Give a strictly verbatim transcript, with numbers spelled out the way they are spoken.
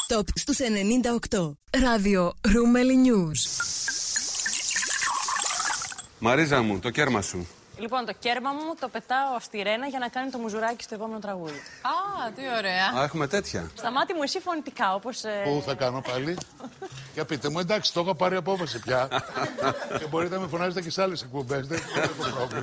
Top στους ενενήντα οκτώ. Ράδιο Ρούμελι News. Μαρίζα μου, το κέρμα σου. Λοιπόν, το κέρμα μου το πετάω στη Ρένα για να κάνει το μουζουράκι στο επόμενο τραγούδι. Α, τι ωραία. Α, έχουμε τέτοια. Στα μάτι μου εσύ φωνητικά, όπως... Ε... Πού θα κάνω πάλι. Για πείτε μου, εντάξει, το έχω πάρει απόφαση πια. Και μπορείτε να με φωνάζετε και σε άλλες εκπομπές. Δεν έχω πρόβλημα.